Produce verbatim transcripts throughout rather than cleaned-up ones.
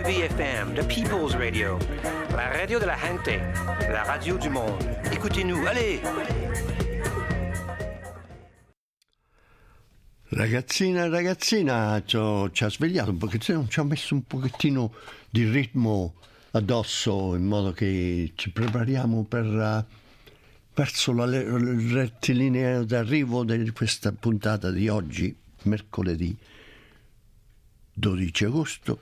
W V F M, the People's Radio, la radio de la gente, la radio du monde. Écoutez-nous, allez! Ragazzina, ragazzina, ci ha svegliato un pochettino, ci ha messo un pochettino di ritmo addosso in modo che ci prepariamo per uh, verso la, il rettilineo d'arrivo di questa puntata di oggi, mercoledì dodici agosto,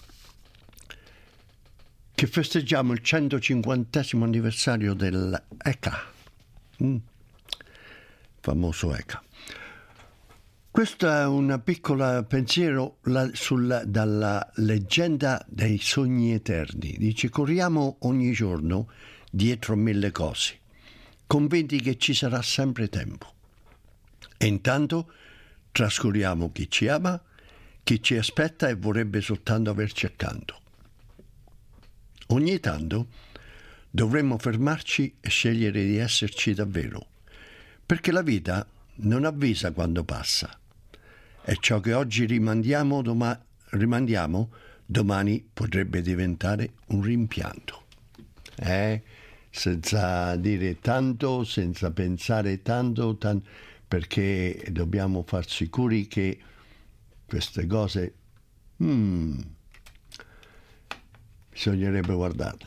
che festeggiamo il centocinquantesimo anniversario dell'E C A, mm. famoso E C A. Questo è un piccolo pensiero la, sulla, dalla leggenda dei sogni eterni. Dice: corriamo ogni giorno dietro mille cose, convinti che ci sarà sempre tempo. E intanto trascuriamo chi ci ama, chi ci aspetta e vorrebbe soltanto averci accanto. Ogni tanto dovremmo fermarci e scegliere di esserci davvero, perché la vita non avvisa quando passa. E ciò che oggi rimandiamo, doma- rimandiamo domani potrebbe diventare un rimpianto. Eh? Senza dire tanto, senza pensare tanto, tan- perché dobbiamo far sicuri che queste cose hmm, bisognerebbe guardarle.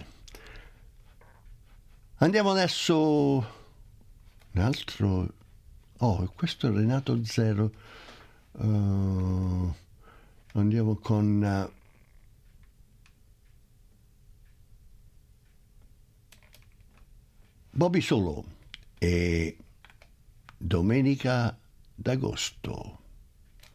Andiamo adesso un altro. Oh, questo è Renato Zero. Uh, andiamo con uh, Bobby Solo e Domenica d'agosto.